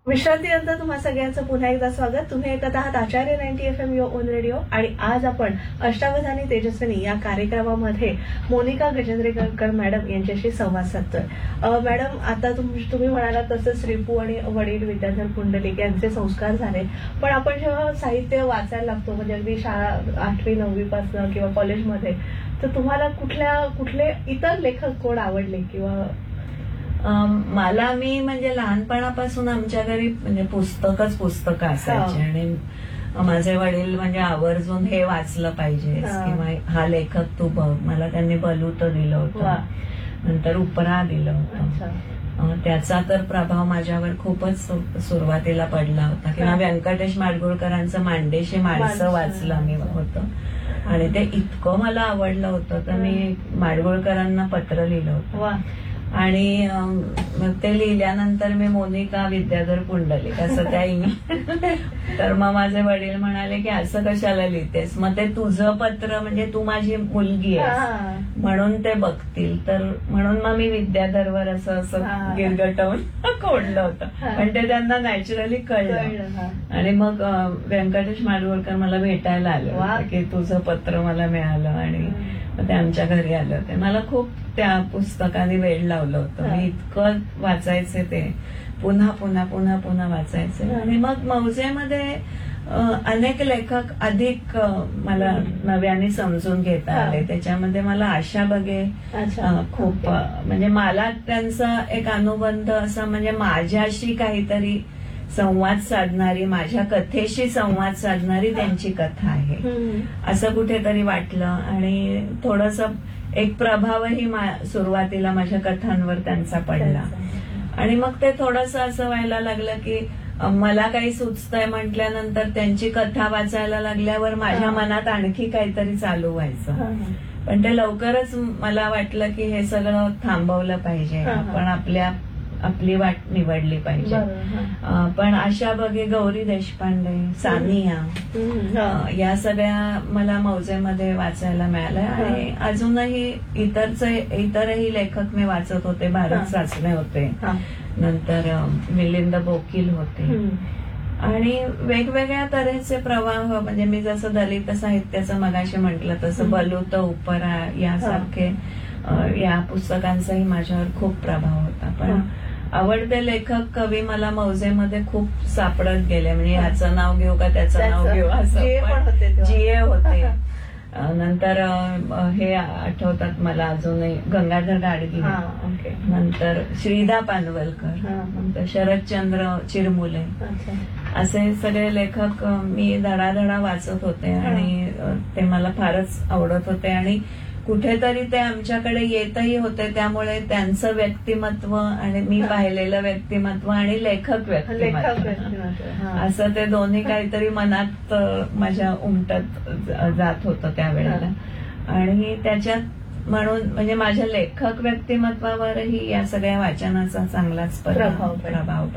विश्रांतीनंतर तुम्हा सगळ्यांचं पुन्हा एकदा स्वागत. तुम्ही ऐकत आहात आचार्य 90 FM युअर ओन रेडिओ. आणि आज आपण अष्टावधानी आणि तेजस्विनी या कार्यक्रमामध्ये मोनिका गजेंद्रेकर मॅडम यांच्याशी संवाद साधतोय. मॅडम, आता तुम्ही म्हणालात तसं श्रीपू आणि वडील विद्याधर पुंडलिक यांचे संस्कार झाले, पण आपण जेव्हा साहित्य वाचायला लागतो, म्हणजे अगदी शाळा 8वी 9वी पासून किंवा कॉलेजमध्ये, तर तुम्हाला कुठले इतर लेखक कोण आवडले? किंवा मला म्हणजे लहानपणापासून आमच्या घरी म्हणजे पुस्तकं असायची आणि माझे वडील म्हणजे आवर्जून हे वाचलं पाहिजे किंवा हा लेखक तू बघ. मला त्यांनी बलूत दिलं होतं, नंतर उपरा दिलं होतं. त्याचा तर प्रभाव माझ्यावर खूपच सुरुवातीला पडला होता. किंवा व्यंकटेश माडगुळकरांचं मांडेशी माणसं वाचलं मी होतं आणि ते इतकं मला आवडलं होतं तर मी माडगुळकरांना पत्र लिहिलं होतं. आणि ते लिहिल्यानंतर मी मोनिका विद्याधर पुंडलिक असं त्या तर मग माझे वडील म्हणाले की असं कशाला लिहितेस, मग ते तुझं पत्र म्हणजे तू माझी मुलगी आहे म्हणून ते बघतील, तर म्हणून मग मी विद्याधरवर असं गिरगटवून कोडलं होतं. पण ते त्यांना नॅचरली कळलं आणि मग व्यंकटेश माडगुळकर मला भेटायला आले की तुझं पत्र मला मिळालं आणि ते आमच्या घरी आले होते. मला खूप त्या पुस्तकाने वेळ लावलं होतं. मी इतकं वाचायचे, ते पुन्हा पुन्हा पुन्हा पुन्हा वाचायचे. आणि मग मौजेमध्ये अनेक लेखक अधिक मला नव्याने समजून घेता आले. त्याच्यामध्ये मला आशा बगे खूप म्हणजे मला त्यांचा एक अनुबंध असा म्हणजे माझ्याशी काहीतरी संवाद साधणारी, माझ्या कथेशी संवाद साधणारी त्यांची कथा आहे असं कुठेतरी वाटलं. आणि थोडस एक प्रभावही सुरुवातीला माझ्या कथांवर त्यांचा पडला. आणि मग ते थोडस असं व्हायला लागलं की मला काही सुचतंय म्हटल्यानंतर त्यांची कथा वाचायला लागल्यावर माझ्या मनात आणखी काहीतरी चालू व्हायचं. पण ते लवकरच मला वाटलं की हे सगळं थांबवलं पाहिजे, आपण आपली वाट निवडली पाहिजे. पण आशा बगे, गौरी देशपांडे, सानिया या सगळ्या मला मौजेमध्ये वाचायला मिळाल्या. आणि अजूनही इतरही लेखक मी वाचत होते. भारत सासणे होते, नंतर मिलिंद बोकील होते आणि वेगवेगळ्या तऱ्हेचे प्रवाह. म्हणजे मी जसं दलित साहित्याचं मगाशी म्हटलं तसं बलूत, उपरा यासारखे या पुस्तकांचाही माझ्यावर खूप प्रभाव होता. पण आवडते लेखक कवी मला मौजेमध्ये खूप सापडत गेले. म्हणजे ह्याचं नाव घेऊ का त्याचं नाव घेऊ असं जीए होते. नंतर हे आठवतात मला अजूनही, गंगाधर गाडगे, नंतर श्रीदा पानवलकर, नंतर शरदचंद्र चिरमुले, असे सगळे लेखक मी धडाधडा वाचत होते आणि ते मला फारच आवडत होते. आणि कुठेतरी ते आमच्याकडे येतही होते, त्यामुळे त्यांचं व्यक्तिमत्व आणि मी पाहिलेलं व्यक्तिमत्व आणि लेखक व्यक्तिमत्व असं ते दोन्ही काहीतरी मनात माझ्या उमटत जात होतं त्यावेळेला. आणि त्याच्यात म्हणून म्हणजे माझ्या लेखक व्यक्तिमत्वावरही या सगळ्या वाचनाचा चांगलाच प्रभाव